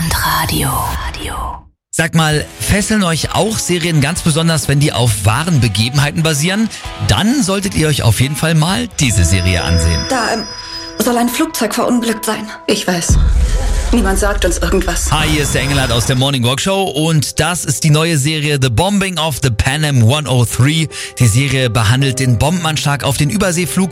Deutschlandradio. Sag mal, fesseln euch auch Serien ganz besonders, wenn die auf wahren Begebenheiten basieren? Dann solltet ihr euch auf jeden Fall mal diese Serie ansehen. Da soll ein Flugzeug verunglückt sein. Ich weiß. Niemand sagt uns irgendwas. Hi, hier ist der Engelhardt aus der Morning Walk Show und das ist die neue Serie The Bombing of the Pan Am 103. Die Serie behandelt den Bombenanschlag auf den Überseeflug